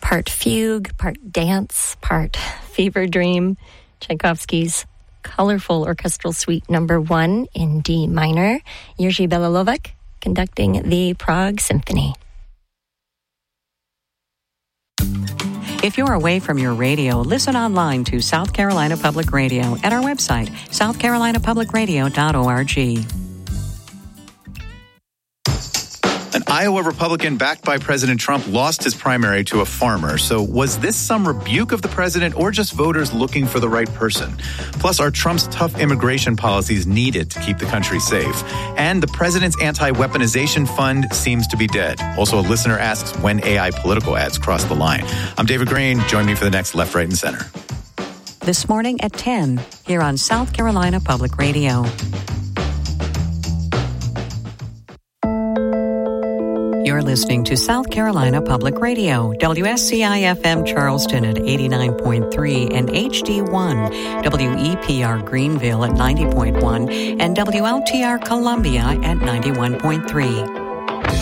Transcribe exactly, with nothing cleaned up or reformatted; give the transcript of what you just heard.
part fugue, part dance, part fever dream. Tchaikovsky's colorful orchestral suite number one in D minor. Jerzy Belalovec conducting the Prague Symphony. If you're away from your radio, listen online to South Carolina Public Radio at our website, south carolina public radio dot org. An Iowa Republican backed by President Trump lost his primary to a farmer. So was this some rebuke of the president or just voters looking for the right person? Plus, are Trump's tough immigration policies needed to keep the country safe? And the president's anti-weaponization fund seems to be dead. Also, a listener asks when A I political ads cross the line. I'm David Green. Join me for the next Left, Right, and Center. This morning at ten, here on South Carolina Public Radio. You're listening to South Carolina Public Radio, W S C I F M Charleston at eighty-nine point three and H D one, W E P R Greenville at ninety point one, and W L T R Columbia at ninety-one point three.